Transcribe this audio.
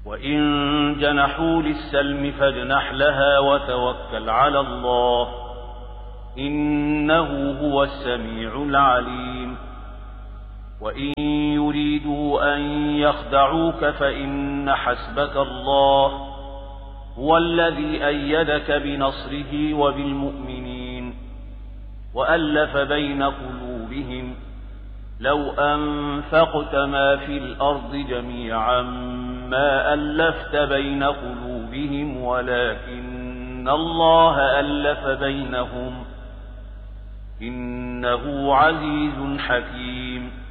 وإن جنحوا للسلم فاجنح لها وتوكل على الله إنه هو السميع العليم وإن يريدوا أن يخدعوك فإن حسبك الله هو الذي أيدك بنصره وبالمؤمنين وألف بين قلوبهم لو أنفقت ما في الأرض جميعا ما ألفت بين قلوبهم ولكن الله ألف بينهم إنه عزيز حكيم